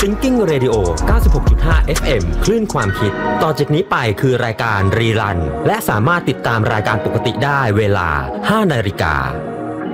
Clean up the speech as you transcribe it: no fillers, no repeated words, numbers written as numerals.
Thinking Radio 96.5 FM คลื่นความคิดต่อจากนี้ไปคือรายการรีรันและสามารถติดตามรายการปกติได้เวลา 5 นาฬิกา